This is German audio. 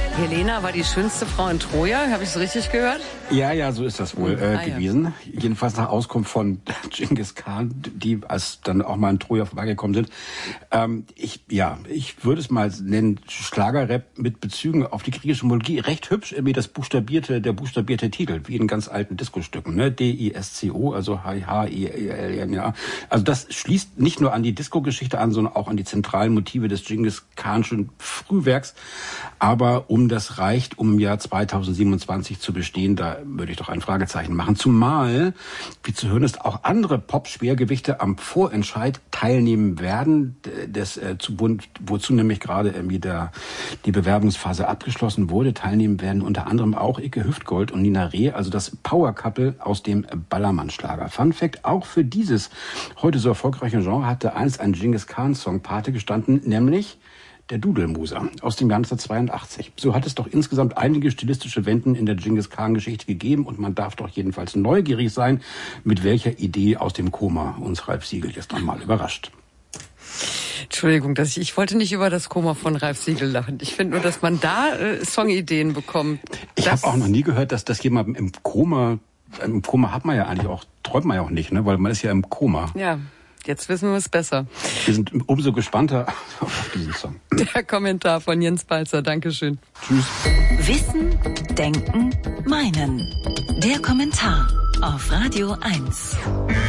Helena war die schönste Frau in Troja, habe ich es richtig gehört? Ja, so ist das wohl gewesen. Ja. Jedenfalls nach Auskunft von Genghis Khan, die als dann auch mal in Troja vorbeigekommen sind. Ich würde es mal nennen, Schlagerrap mit Bezügen auf die griechische Mythologie. Recht hübsch irgendwie der buchstabierte Titel, wie in ganz alten Disco-Stücken, ne? D-I-S-C-O, also H-I-H-I-L-N-A. Also das schließt nicht nur an die Disco-Geschichte an, sondern auch an die zentralen Motive des Genghis Khanschen Frühwerks. Aber um das reicht, um im Jahr 2027 zu bestehen, da würde ich doch ein Fragezeichen machen. Zumal, wie zu hören ist, auch andere Pop-Schwergewichte am Vorentscheid teilnehmen werden, wozu nämlich gerade irgendwie die Bewerbungsphase abgeschlossen wurde. Teilnehmen werden unter anderem auch Icke Hüftgold und Nina Reh, also das Power-Couple aus dem Ballermann-Schlager. Fun Fact, auch für dieses heute so erfolgreiche Genre hatte einst ein Genghis Khan-Song Pate gestanden, nämlich der Dudelmuser aus dem Jahr 1982. So hat es doch insgesamt einige stilistische Wenden in der Genghis Khan-Geschichte gegeben und man darf doch jedenfalls neugierig sein, mit welcher Idee aus dem Koma uns Ralf Siegel jetzt nochmal überrascht. Entschuldigung, ich wollte nicht über das Koma von Ralf Siegel lachen. Ich finde nur, dass man da Songideen bekommt. Ich habe auch noch nie gehört, dass jemand im Koma hat man ja eigentlich auch, träumt man ja auch nicht, ne? Weil man ist ja im Koma. Ja. Jetzt wissen wir es besser. Wir sind umso gespannter auf diesen Song. Der Kommentar von Jens Balzer. Dankeschön. Tschüss. Wissen, Denken, Meinen. Der Kommentar auf Radio 1.